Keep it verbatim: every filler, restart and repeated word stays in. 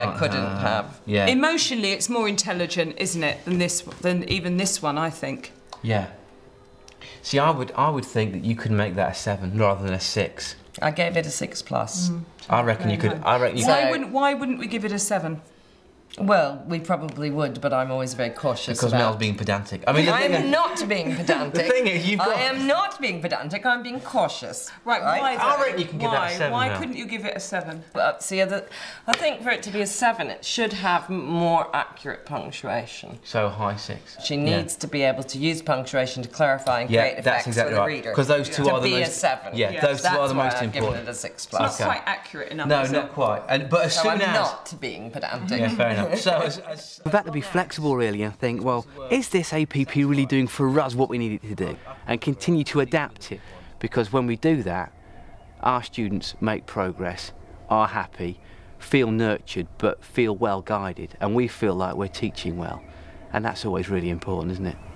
I couldn't uh, have. Yeah. Emotionally, it's more intelligent, isn't it, than this, than even this one, I think. Yeah. See, I would, I would think that you could make that a seven rather than a six. I gave it a six plus. Mm. I reckon you could. I reckon you Why could. wouldn't Why wouldn't we give it a seven? Well, we probably would, but I'm always very cautious Because about... Mel's being pedantic. I mean, the I thing am is, not being pedantic. The thing is, you've got... I am not being pedantic, I'm being cautious. Right, why? I though? reckon you can give why? that a seven Why now. couldn't you give it a seven? But see, the, I think for it to be a seven, it should have more accurate punctuation. So high six. She needs yeah. to be able to use punctuation to clarify and yeah, create that's effects exactly for the right. reader. Because those two to are the be most... a seven. Yeah, Yes. those two That's are the why most I've important. given it a six It's plus. not quite accurate enough, No, is not it? quite. And but as So soon I'm as... not being pedantic. Yeah, fair enough. So as, as We've had to be flexible really and think, well, is this A P P really doing for us what we need it to do? And continue to adapt it, because when we do that, our students make progress, are happy, feel nurtured, but feel well guided, and we feel like we're teaching well. And that's always really important, isn't it?